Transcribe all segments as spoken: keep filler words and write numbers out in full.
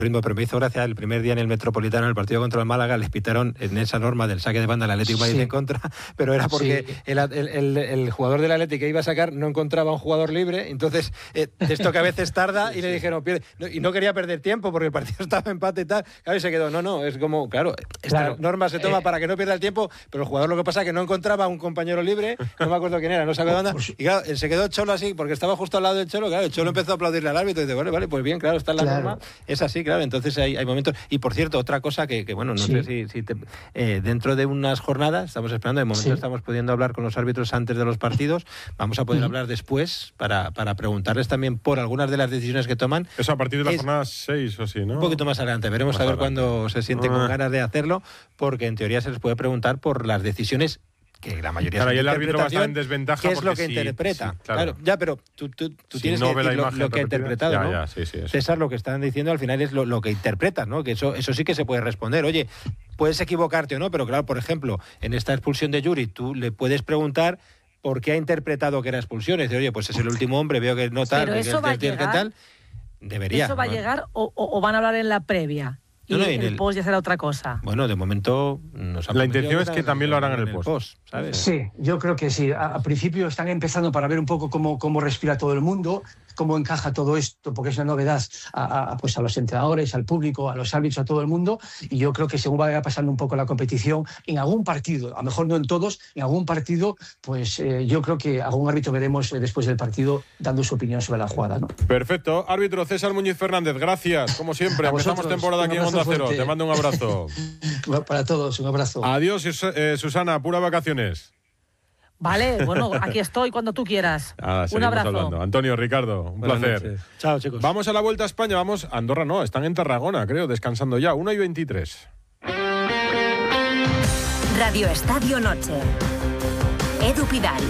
pero me hizo gracia el primer día en el Metropolitano, en el partido contra el Málaga, les pitaron en esa norma del saque de banda al Atlético de Madrid sí. en contra, pero era porque sí. el, el, el, el jugador del Atlético que iba a sacar no encontraba un jugador libre, entonces eh, esto que a veces tarda, y le dijeron, pierde, no, y no quería perder tiempo porque el partido estaba empate y tal, claro, y se quedó, no, no, es como, claro, esta claro. norma se toma eh, para que no pierda el tiempo, pero el jugador lo que pasa es que no encontraba un compañero libre, no me acuerdo quién era, no sabe de banda, y claro, se quedó Cholo así, porque estaba justo al lado del Cholo, claro, el Cholo empezó a aplaudirle al árbitro y dice, vale, vale, pues bien, claro, está en la claro. norma, es así, claro, entonces hay, hay momentos. Y por cierto, otra cosa que, que bueno, no sí. sé si, si te, eh, dentro de unas jornadas, estamos esperando, de momento sí. estamos pudiendo hablar con los árbitros antes de los partidos, vamos a poder uh-huh. hablar después para, para preguntarles también por algunas de las decisiones que toman. Eso a partir de la jornada seis o sí, ¿no? Un poquito más adelante, veremos más a ver adelante. Cuándo se sienten uh-huh. con ganas de hacerlo, porque en teoría se les puede preguntar por las decisiones que la mayoría claro, y el árbitro va a estar en desventaja ¿qué es lo que sí, interpreta? Sí, claro. claro, ya, pero tú, tú, tú si tienes no que decir lo, lo que ha interpretado, ya, ¿no? Ya, sí, sí, César, lo que están diciendo al final es lo, lo que interpretas, ¿no? Que eso, eso sí que se puede responder. Oye, puedes equivocarte o no, pero claro, por ejemplo, en esta expulsión de Yuri, tú le puedes preguntar por qué ha interpretado que era expulsión. Es decir, oye, pues es el último hombre, veo que no tal, pero que eso es, va a es, llegar, que tal. Debería. ¿Eso va ¿no? a llegar o, o, o van a hablar en la previa? Y no, no, en el, el post ya será otra cosa. Bueno, de momento nos han la intención es que también lo harán en el post, post ¿sabes? Sí, yo creo que sí. A, a principio están empezando para ver un poco cómo, cómo respira todo el mundo, cómo encaja todo esto, porque es una novedad a, a, pues a los entrenadores, al público, a los árbitros, a todo el mundo. Y yo creo que según vaya pasando un poco la competición, en algún partido, a lo mejor no en todos, en algún partido, pues eh, yo creo que algún árbitro veremos eh, después del partido dando su opinión sobre la jugada, ¿no? Perfecto. Árbitro César Muñiz Fernández, gracias. Como siempre, empezamos temporada aquí en Onda Cero. Te mando un abrazo. Para todos, un abrazo. Adiós, eh, Susana, pura vacaciones. Vale, bueno, aquí estoy cuando tú quieras. Ah, un abrazo. Hablando. Antonio, Ricardo, un Buenas placer. Noches. Chao, chicos. Vamos a la Vuelta a España, vamos a Andorra, no, están en Tarragona, creo, descansando ya, una y veintitrés. Radio Estadio Noche. Edu Pidal.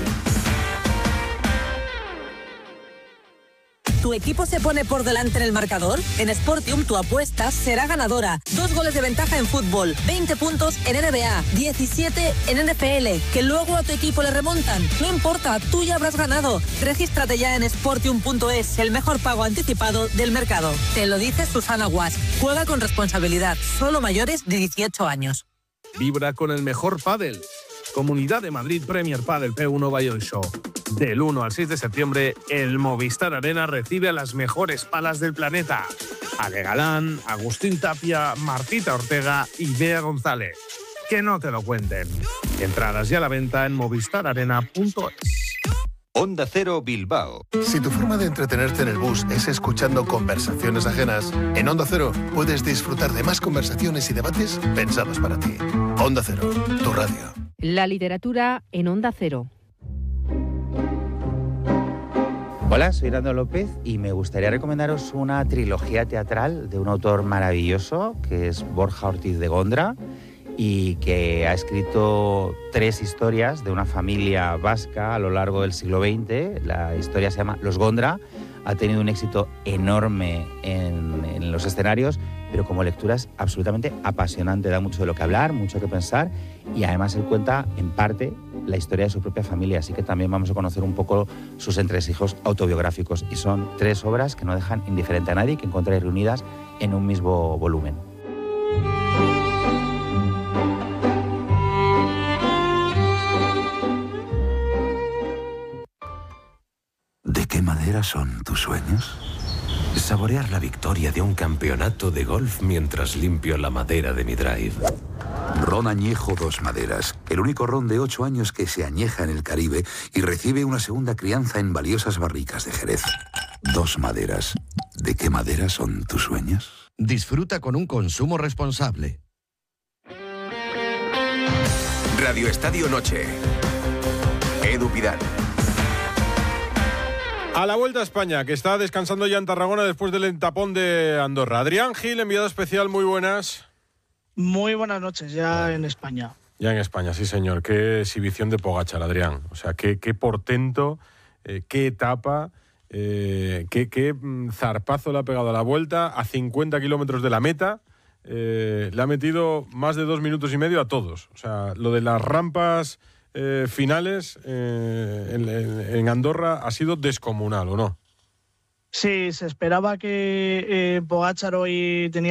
¿Tu equipo se pone por delante en el marcador? En Sportium tu apuesta será ganadora. Dos goles de ventaja en fútbol, veinte puntos en N B A, diecisiete en N F L. Que luego a tu equipo le remontan. No importa, tú ya habrás ganado. Regístrate ya en sportium punto es, el mejor pago anticipado del mercado. Te lo dice Susana Guas. Juega con responsabilidad. Solo mayores de dieciocho años. Vibra con el mejor pádel. Comunidad de Madrid Premier Padel P uno Valladolid Show. Del uno al seis de septiembre, el Movistar Arena recibe a las mejores palas del planeta. Ale Galán, Agustín Tapia, Martita Ortega y Bea González. Que no te lo cuenten. Entradas ya a la venta en movistar arena punto es. Onda Cero Bilbao. Si tu forma de entretenerte en el bus es escuchando conversaciones ajenas, en Onda Cero puedes disfrutar de más conversaciones y debates pensados para ti. Onda Cero, tu radio. La literatura en Onda Cero. Hola, soy Nando López y me gustaría recomendaros una trilogía teatral de un autor maravilloso que es Borja Ortiz de Gondra y que ha escrito tres historias de una familia vasca a lo largo del siglo veinte. La historia se llama Los Gondra, ha tenido un éxito enorme en, en los escenarios, pero como lectura es absolutamente apasionante, da mucho de lo que hablar, mucho que pensar y además él cuenta en parte la historia de su propia familia, así que también vamos a conocer un poco sus entresijos autobiográficos y son tres obras que no dejan indiferente a nadie, que encontráis reunidas en un mismo volumen. ¿De qué madera son tus sueños? Saborear la victoria de un campeonato de golf mientras limpio la madera de mi drive. Ron Añejo Dos Maderas, el único ron de ocho años que se añeja en el Caribe y recibe una segunda crianza en valiosas barricas de Jerez. Dos Maderas. ¿De qué madera son tus sueños? Disfruta con un consumo responsable. Radio Estadio Noche. Edu Pidal. A la Vuelta a España, que está descansando ya en Tarragona después del entapón de Andorra. Adrián Gil, enviado especial, muy buenas. Muy buenas noches, ya en España. Ya en España, sí señor. Qué exhibición de Pogačar, Adrián. O sea, qué, qué portento, eh, qué etapa, eh, qué, qué zarpazo le ha pegado a la Vuelta a cincuenta kilómetros de la meta. Eh, le ha metido más de dos minutos y medio a todos. O sea, lo de las rampas eh, finales eh, en, en Andorra ha sido descomunal, ¿o no? Sí, se esperaba que eh, Pogačar hoy tenía